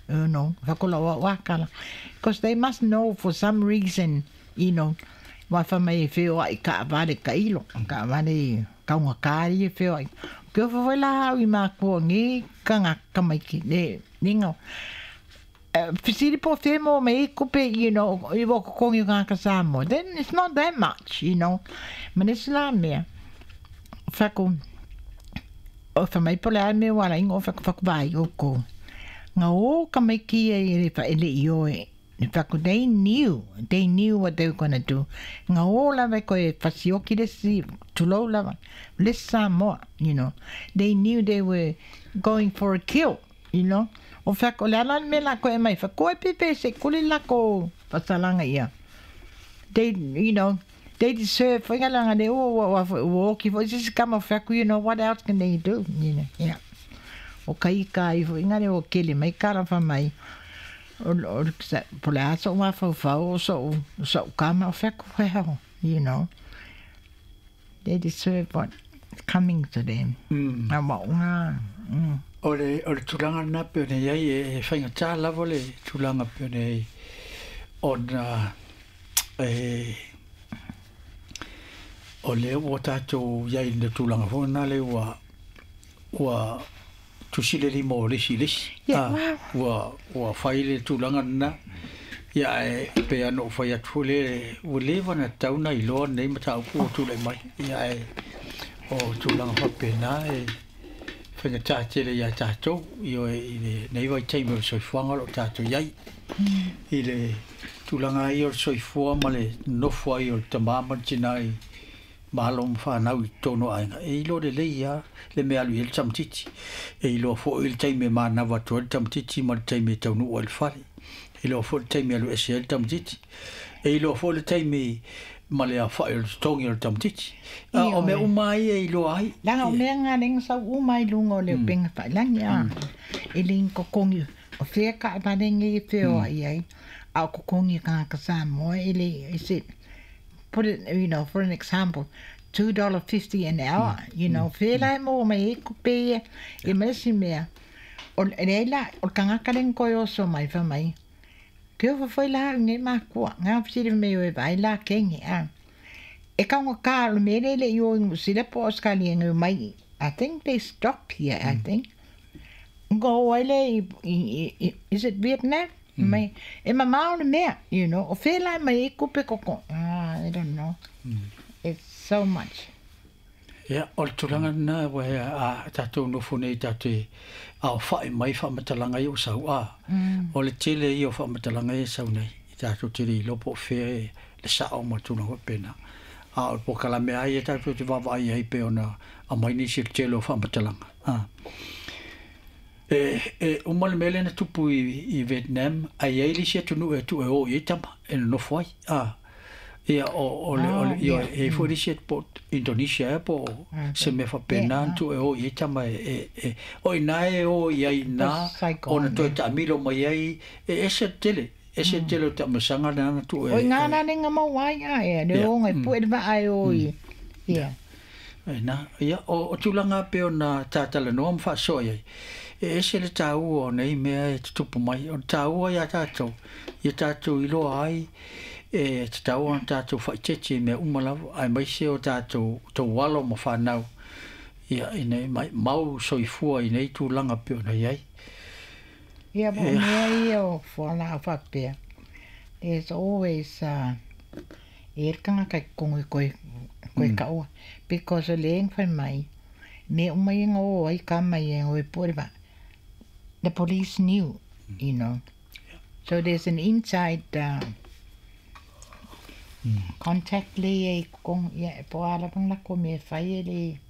Whakolawa wakala. Because they must know for some reason, wafa mai wheo ai ka avare ka ilo, ka avare kaunga kāri e wheo ai. Kia whawela au I mā kua ngi ka ngaka mai ki, ningo. Fisiri po whemo me kupe, I wako kongi ngaka Samoa. Then it's not that much, Manisla mea. Whako, o whamai pole ai me wala ingo whako vai o ko. Ngā o ka mai ki e re whaele I oe. They knew what they were going to do. Ngā o lawa koe whasioki resi, tulo lawa, less Samoa, They knew they were going for a kill, O whako lala me la koe mai, whakoe pepe se kuli lako whasalanga ia. They deserve, whakalanga de o ki, it's just come of whako, what else can they do, O kaika, ingare o kele mai, karafa mai, o pole aso wa fau so kama whako whao, They deserve what's coming to them. O le tulanga na pene iai e whainga tā lawa le tulanga pene iai o na o le o tātou iai na tulanga hona le ua tusile li mo lesi ua whai le tulanga na ia e pe ano whai atu le ua lewa na tauna I loa nei matau pu tule mai ia e o tulanga hapena whenga tātere ia tātou I nei wai teime o soifuanga lo tātou iai I le tulanga I o soifua ma le nofua I o tamama tina I malo mwhanau I tono ainga e ilo le leia le mea lui el tamtiti e ilo fo il teime ma na watu el tamtiti ma le teime taunu o el whare ilo fo le teime alu ese el tamtiti e ilo fo le teime ma le a whae el tongi el tamtiti o me umai e ilo ai langa o mea ngā renga sau umai lunga o le penga whae langi e ling kokongi o whea ka e parengi e wheo ai ai a kokongi ka Samoa e le e se put it, for an example, $2.50 an hour, whela mo mai e kupe e mesi mea. O reila, o kangakaren koe oso mai whamai. Kia whawhai la nge mākua, ngā whisiri me o e vai la kengi. E kaunga kālo me rele I o ingu sira po oskali ngu mai. I think they stop here, I think. Go away, is it Vietnam? Mai e mamao le mea, o whela mai e kupe koko. I don't know. It's so much. Yeah, o le tulanga na wa a tātou nofo nei tātou a whae mai whamatalanga I o sau o le tele I o whamatalanga I sau nei I tātou tele I lopo whea le sao ma tūnanga pena a o pokala mea ai e tātou te wawai ai pe ona a mai nisi le tele o whamatalanga o male mele na tupu I Vietnam ai ai li se tunu e tu e o I tama e no foi ia o e foi se po Indonesia po se me fa pena tu e o I tama o ina e o ia ina ona to ta milo mai ai ese tele ta masanga na tu o ngana nenga mau ai e le o ngai pu e va ai o ia na ia o tulanga pe ona tatala no am fa so ia ese le tau o nei mea e tupu mai o tau ia tātou I lo ai e tau o tātou whaitete mea umalavu ai mai se o tātou tau walo ma whanau ia I nei mau soifua I nei tūlanga peo nei ai ia mo mea I o whanau whapea there's always e kanga kai kongi koe kaua because o leeng whai mai me umai ngō ai ka mai e ngoi pōrewa the police knew, So there's an inside contact le e kong ia e po ala pang la ko me fai le